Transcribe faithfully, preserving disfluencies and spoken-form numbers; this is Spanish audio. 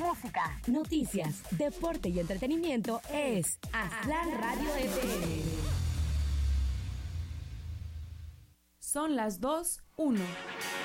música, noticias, deporte y entretenimiento es Aztlán Radio F M. Son las dos, uno.